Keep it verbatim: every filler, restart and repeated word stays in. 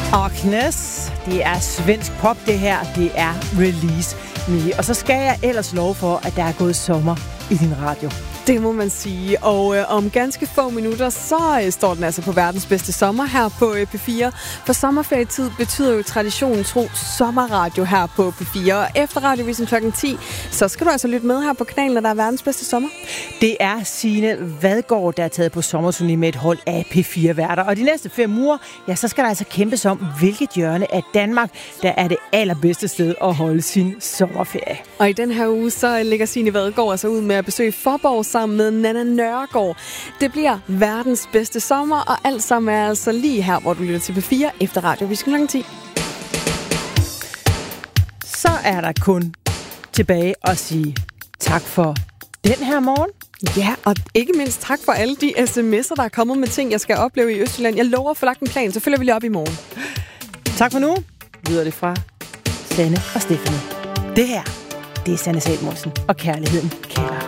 Agnes, det er svensk pop det her, det er Release Me. Og så skal jeg ellers love for, at der er gået sommer i din radio. Det må man sige, og øh, om ganske få minutter, så øh, står den altså på verdens bedste sommer her på øh, P fire. For sommerferietid betyder jo traditionen tro sommerradio her på P fire. Og efter Radioavisen klokken ti, så skal du altså lytte med her på kanalen, når der er verdens bedste sommer. Det er Signe Vadgaard, der er taget på sommerturné med et hold af P fire-værter. Og de næste fem uger, ja, så skal der altså kæmpes om, hvilket hjørne af Danmark, der er det allerbedste sted at holde sin sommerferie. Og i den her uge, så lægger Signe Vadgaard altså ud med at besøge Fåborg sammen med Nanna Nørgaard. Det bliver verdens bedste sommer, og alt sammen er altså lige her, hvor du lytter til P fire efter Radioavisen klokken ti. Så er der kun tilbage at sige tak for den her morgen. Ja, og ikke mindst tak for alle de sms'er, der er kommet med ting, jeg skal opleve i Østjylland. Jeg lover at få lagt en plan, så følger vi lige op i morgen. Tak for nu. Lyder det fra Sanne og Stephanie. Det her, det er Sanne Salmonsen og Kærligheden kalder.